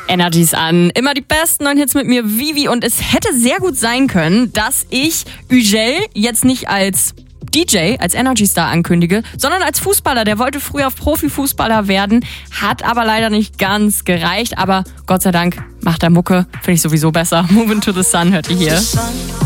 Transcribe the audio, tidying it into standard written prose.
Energies an. Immer die besten neuen Hits mit mir, Vivi. Und es hätte sehr gut sein können, dass ich Üjel jetzt nicht als DJ, als Energy-Star ankündige, sondern als Fußballer. Der wollte früher Profifußballer werden, hat aber leider nicht ganz gereicht. Aber Gott sei Dank macht er Mucke, finde ich sowieso besser. Moving to the Sun hört ihr hier.